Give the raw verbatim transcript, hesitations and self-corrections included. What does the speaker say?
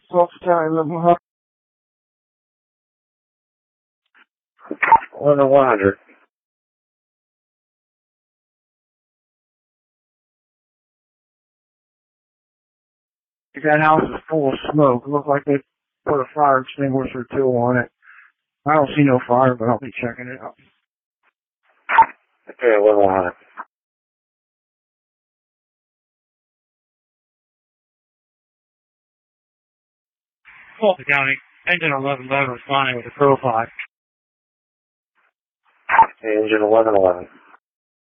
Soft County eleven hundred. eleven one hundred. That house is full of smoke. It looks like they put a fire extinguisher tool on it. I don't see no fire, but I'll be checking it out. Okay, eleven one hundred. Fulton County, engine eleven eleven responding with a profile. Engine eleven eleven.